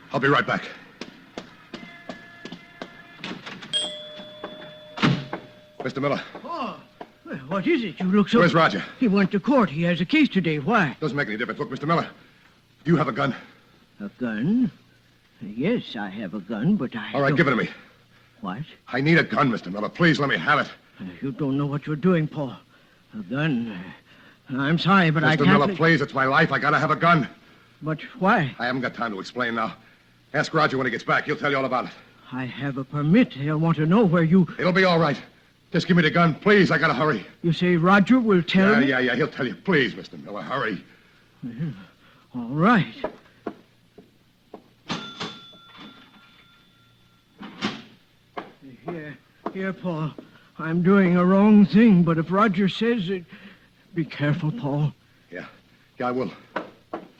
I'll be right back. Mr. Miller. Oh, well, what is it? You look so... Where's Roger? He went to court. He has a case today. Why? Doesn't make any difference. Look, Mr. Miller, do you have a gun? A gun? Yes, I have a gun, but I... All right, give it to me. What? I need a gun, Mr. Miller. Please let me have it. You don't know what you're doing, Paul. A gun... I'm sorry, but I Mr. can't... Miller, please, it's my life. I gotta have a gun. But why? I haven't got time to explain now. Ask Roger when he gets back. He'll tell you all about it. I have a permit. He'll want to know where you... It'll be all right. Just give me the gun, please. I gotta hurry. You say Roger will tell me? Yeah. He'll tell you. Please, Mr. Miller, hurry. All right. Here, Paul. I'm doing a wrong thing, but if Roger says it... Be careful, Paul. Yeah, I will.